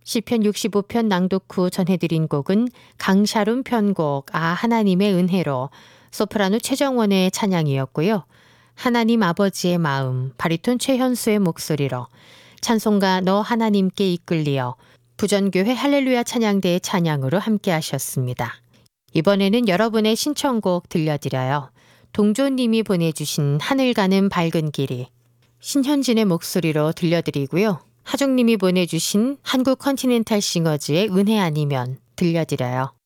시편 65편 낭독 후 전해드린 곡은 강샤룸 편곡 하나님의 은혜로 소프라노 최정원의 찬양이었고요. 하나님 아버지의 마음 바리톤 최현수의 목소리로 찬송가 너 하나님께 이끌리어 부전교회 할렐루야 찬양대의 찬양으로 함께 하셨습니다. 이번에는 여러분의 신청곡 들려드려요. 동조님이 보내주신 하늘 가는 밝은 길이 신현진의 목소리로 들려드리고요. 하중님이 보내주신 한국 컨티넨탈 싱어즈의 은혜 아니면 들려드려요.